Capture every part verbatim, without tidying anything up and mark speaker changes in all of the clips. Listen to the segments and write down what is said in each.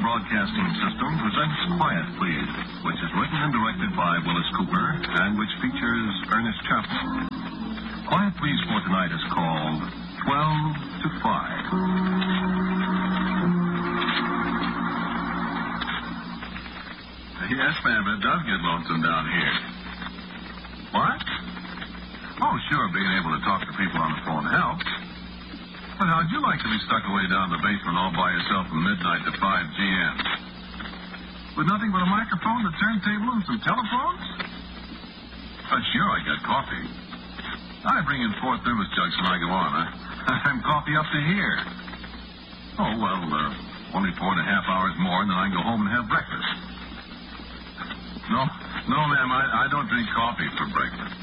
Speaker 1: Broadcasting System presents Quiet Please, which is written and directed by Willis Cooper and which features Ernest Chappell. Quiet Please for tonight is called twelve to five.
Speaker 2: Yes, ma'am, it does get lonesome down here. What? Oh, sure, being able to talk to people on the phone helps. But how'd you like to be stuck away down in the basement all by yourself from midnight to five G M? With nothing but a microphone, a turntable, and some telephones? Uh, sure, I got coffee. I bring in four thermos jugs when I go on. I, I'm coffee up to here. Oh, well, uh, only four and a half hours more, and then I can go home and have breakfast. No, no, ma'am, I, I don't drink coffee for breakfast.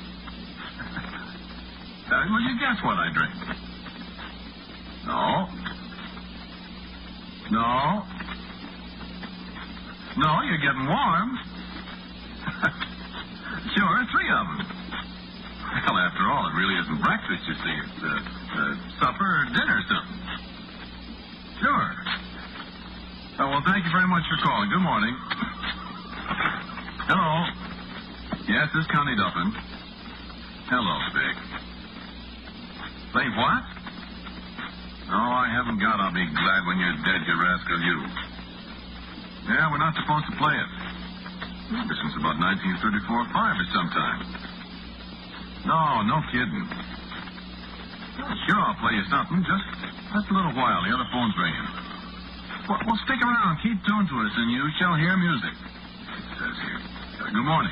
Speaker 2: uh, well, you guess what I drink? No. No. No, you're getting warm. Sure, three of them. Well, after all, it really isn't breakfast, you see. It's uh, uh, supper or dinner or something. Sure. Oh, well, thank you very much for calling. Good morning. Hello. Yes, this is Connie Duffin. Hello, Vic. Say what? No, I haven't got I'll be glad when you're dead, you rascal, you. Yeah, we're not supposed to play it. Ever since about nineteen thirty-four or five or sometime. No, no kidding. Well, sure, I'll play you something. Just, just a little while. The other phone's ringing. Well, well, stick around. Keep tuned to us, and you shall hear music. It says here. Uh, good morning.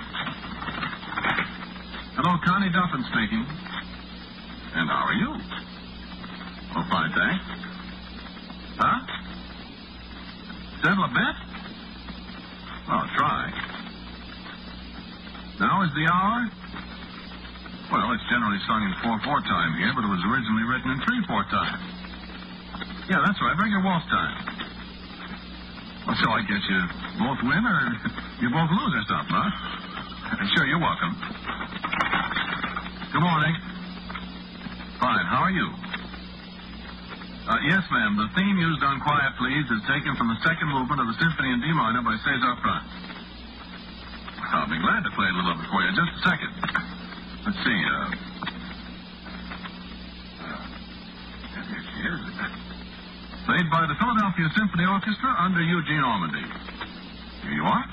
Speaker 2: Hello, Connie Duffin speaking. And how are you? Oh, fine, thanks. Huh? Settle a bet? Oh, try. Now is the hour? Well, it's generally sung in four four time here, but it was originally written in three four time. Yeah, that's right. Regular waltz time. Well, so I guess you both win or you both lose or something, huh? Sure, you're welcome. Good morning. Fine, how are you? Uh, yes, ma'am. The theme used on Quiet Please is taken from the second movement of the Symphony in D minor by César Franck. I'll be glad to play a little of it for you. Just a second. Let's see. Uh, uh, here she is. Played by the Philadelphia Symphony Orchestra under Eugene Ormandy. Here you are.